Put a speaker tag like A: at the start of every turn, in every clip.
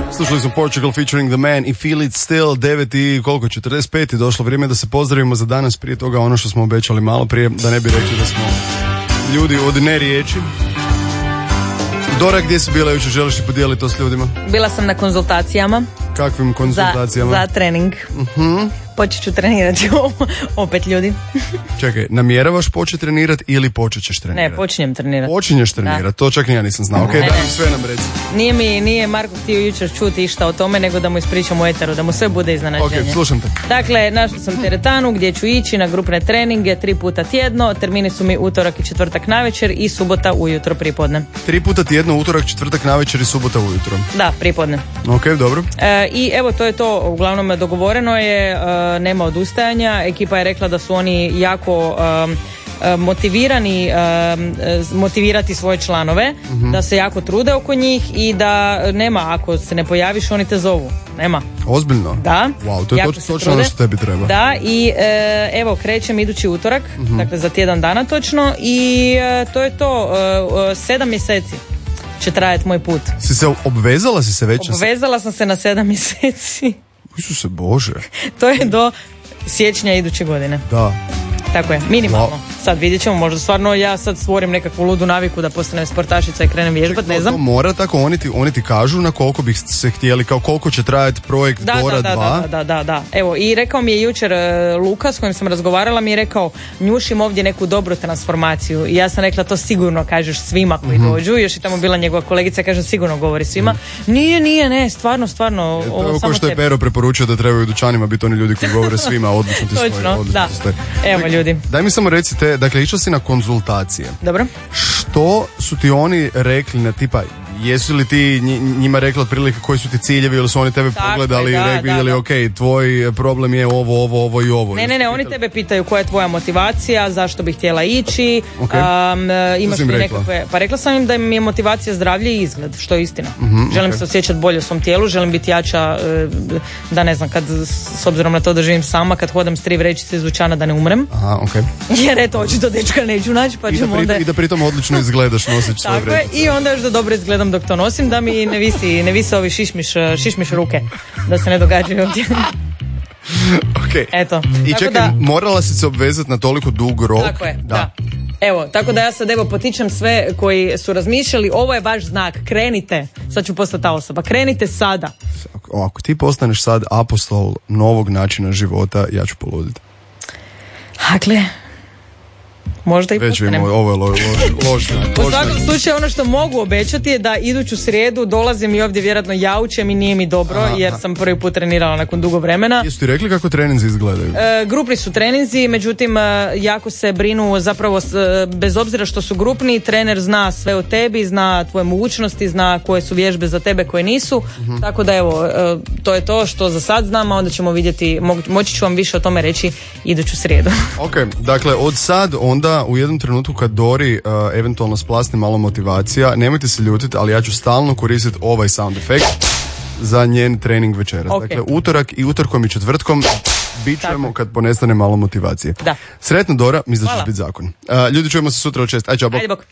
A: Slušali smo Portugal featuring The Man i Feel It Still, 9:45 i došlo vrijeme da se pozdravimo za danas. Prije toga ono što smo obećali malo prije, da ne bi rekli da smo ljudi od ne riječi. Dora, gdje si bila jučer, želiš li podijeliti to s ljudima?
B: Bila sam na konzultacijama.
A: Kakvim konzultacijama?
B: Za trening. Počet ću trenirati opet, ljudi.
A: Čekaj, namjeravaš početi trenirati ili počet ćeš trenirati?
B: Ne, počinjem trenirati.
A: Počinješ trenirati, to čak ni ja nisam znao. Ok, daj mi sve nam reci.
B: Nije Marko htio jučer čuti išta o tome, nego da mu ispričam u eteru, da mu sve bude iznenađenje.
A: Ok, slušam te.
B: Dakle, našla sam teretanu gdje ću ići na grupne treninge 3 puta tjedno. Termini su mi utorak i četvrtak navečer i subota ujutro pripodne.
A: 3 puta tjedno, utorak, četvrtak navečer i subota ujutro.
B: Da, pripodne.
A: Ok, dobro.
B: I evo, to je to, uglavnom dogovoreno je, nema odustajanja. Ekipa je rekla da su oni jako motivirani motivirati svoje članove, da se jako trude oko njih i da nema, ako se ne pojaviš, oni te zovu. Nema.
A: Ozbiljno?
B: Da.
A: Wow, to je točno ono što tebi treba.
B: Da, i evo, krećem idući utorak, dakle za tjedan dana točno, i to je to, 7 mjeseci će trajati moj put.
A: Si se obvezala si se već?
B: Obvezala sam se na 7 mjeseci.
A: Isuse Bože.
B: To je do siječnja iduće godine.
A: Da.
B: Tako je, minimalno. Sad vidjet ćemo, možda stvarno ja sad stvorim nekakvu ludu naviku da postanem sportašica i krenem vježbati, ne znam.
A: To mora tako, oni ti kažu na koliko bih se htjeli, kao koliko će trajati projekt Dora 2.
B: Da. Evo, i rekao mi je jučer Luka, s kojim sam razgovarala, mi je rekao, njušim ovdje neku dobru transformaciju. I ja sam rekla, to sigurno kažeš svima koji dođu. Još je tamo bila njegova kolegica, kaže, sigurno govori svima. Nije, ne, stvarno. Ovo samo
A: što je Pero preporučio da trebaju u dućanima biti oni ljudi koji govore svima, odlično ti stoji.
B: Točno, da. Evo, ljudi.
A: Daj mi samo recite, dakle, išla si na konzultacije.
B: Dobro.
A: Što su ti oni rekli na tipa, jesu li ti njima rekli otprilike koji su ti ciljevi, ili su oni tebe pogledali i vidjeli, ok, tvoj problem je ovo i ovo?
B: Ne, oni tebe pitaju koja je tvoja motivacija, zašto bi htjela ići, imaš li nekakve... Pa rekla sam im da im je motivacija zdravlje i izgled, što je istina. Želim se osjećati bolje u svom tijelu, želim biti jača, da ne znam, kad, s obzirom na to da živim sama, kad hodam s 3 vrećice iz dućana da ne umrem.
A: Aha, ok.
B: Jer eto, očito dečka neću naći, pa ćemo onda...
A: I da pritom odlično izgledaš noseći svoje vrećice.
B: Tako je, i onda još da dobro izgledam dok to nosim, da mi ne vise ovi šišmiš ruke, da se ne događaju ovdje.
A: Okay.
B: Eto.
A: I čekaj, morala si se obvezati na toliko dug rok?
B: Tako je, da. Evo, tako da ja sad potičem sve koji su razmišljali, ovo je vaš znak, krenite, sad ću postati ta osoba, krenite sada.
A: Ako ti postaneš sad apostol novog načina života, ja ću poluditi.
B: Dakle, možda i postanem.
A: Ovo je loš znak.
B: U svakom slučaju, ono što mogu obećati je da iduću srijedu dolazim i ovdje vjerojatno jaučem i nije mi dobro, jer sam prvi put trenirala nakon dugo vremena.
A: Jesu ti rekli kako treninzi izgledaju?
B: Grupni su treninzi, međutim jako se brinu, zapravo bez obzira što su grupni, trener zna sve o tebi, zna tvoje mogućnosti, zna koje su vježbe za tebe, koje nisu. Tako da evo, to je to što za sad znam, a onda ćemo vidjeti, moći ću vam više o tome reći iduću srijedu.
A: Ok, dakle od sad onda u jednom trenutku kad Dori eventualno splasni malo motivacija, nemojte se ljutiti, ali ja ću stalno koristiti ovaj sound efekt za njen trening večeras.
B: Okay.
A: Dakle, utorak i utorkom i četvrtkom bit ćemo kad ponestane malo motivacije.
B: Da.
A: Sretno, Dora, mislim da ćeš biti zakon. Ljudi, čujemo se sutra od 6. Ajde, čao, bok.
B: Ajde, bok.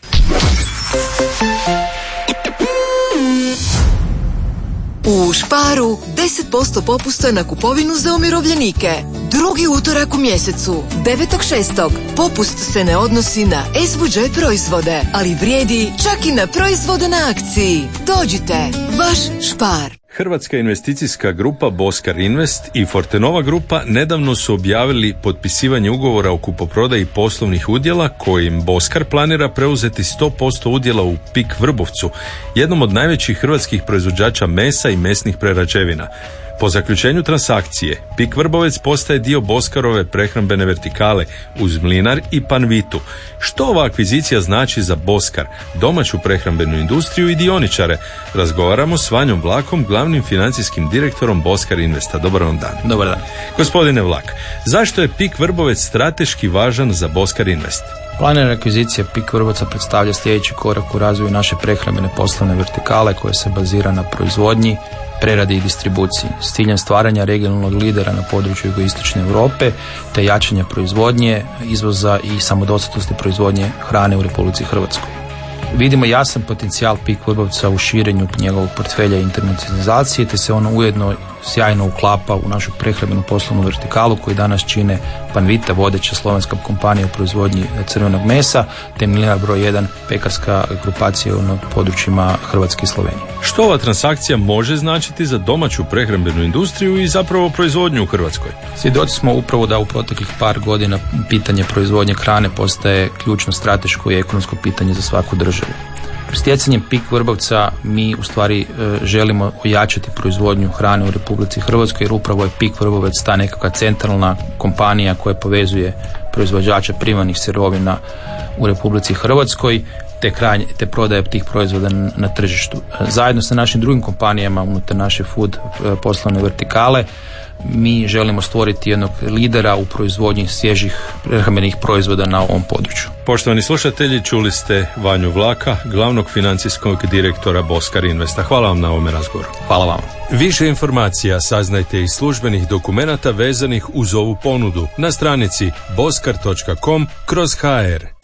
C: U Sparu 10% popusta na kupovinu za umirovljenike. Drugi utorak u mjesecu, 9.6. Popust se ne odnosi na SVJ proizvode, ali vrijedi čak i na proizvode na akciji. Dođite, vaš Spar.
D: Hrvatska investicijska grupa Boskar Invest i Fortenova grupa nedavno su objavili potpisivanje ugovora o kupoprodaji poslovnih udjela kojim Boskar planira preuzeti 100% udjela u PIK Vrbovcu, jednom od najvećih hrvatskih proizvođača mesa i mesnih prerađevina. Po zaključenju transakcije, PIK Vrbovec postaje dio Boskarove prehrambene vertikale uz Mlinar i Panvitu. Što ova akvizicija znači za Boskar, domaću prehrambenu industriju i dioničare? Razgovaramo s Vanjom Vlakom, glavnim financijskim direktorom Boskar Investa. Dobar vam dan.
E: Dobar dan.
D: Gospodine Vlak, zašto je PIK Vrbovec strateški važan za Boskar Invest?
E: Planirana akvizicija PIK Vrbovca predstavlja sljedeći korak u razvoju naše prehrambene poslovne vertikale koja se bazira na proizvodnji, preradi i distribuciji s ciljem stvaranja regionalnog lidera na području jugoistočne Europe te jačanja proizvodnje, izvoza i samodostatnosti proizvodnje hrane u Republici Hrvatskoj. Vidimo jasan potencijal PIK Vrbovca u širenju njegovog portfelja i internacionalizacije, te se ono ujedno sjajno uklapa u našu prehrambenu poslovnu vertikalu koju danas čine Panvita, vodeća slovenska kompanija u proizvodnji crvenog mesa, te Mlinar broj 1, pekarska grupacija na područjima Hrvatske i Slovenije.
D: Što ova transakcija može značiti za domaću prehrambenu industriju i zapravo proizvodnju u Hrvatskoj?
E: Svjedoci smo upravo da u proteklih par godina pitanje proizvodnje hrane postaje ključno strateško i ekonomsko pitanje za svaku državu. Stjecanjem PIK Vrbovca mi u stvari želimo ojačati proizvodnju hrane u Republici Hrvatskoj, jer upravo je PIK Vrbovac ta nekakva centralna kompanija koja povezuje proizvođača primarnih sirovina u Republici Hrvatskoj te prodaje tih proizvoda na tržištu. Zajedno sa našim drugim kompanijama unutar naše food poslovne vertikale mi želimo stvoriti jednog lidera u proizvodnji svježih prehrambenih proizvoda na ovom području.
D: Poštovani slušatelji, čuli ste Vanju Vlaka, glavnog financijskog direktora Boskar Investa. Hvala vam na ovome razgovoru.
E: Hvala vam.
D: Više informacija saznajte iz službenih dokumenata vezanih uz ovu ponudu na stranici boskar.com/hr.